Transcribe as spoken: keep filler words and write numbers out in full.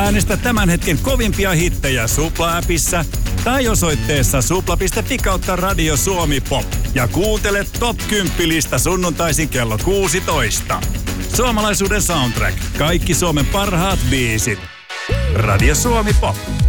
Äänestä tämän hetken kovimpia hittejä Supla-appissa tai osoitteessa supla piste fi kautta Radio Suomi Pop. Ja kuuntele Top kymmenen sunnuntaisin kello kuusitoista. Suomalaisuuden soundtrack. Kaikki Suomen parhaat biisit. Radio Suomi Pop.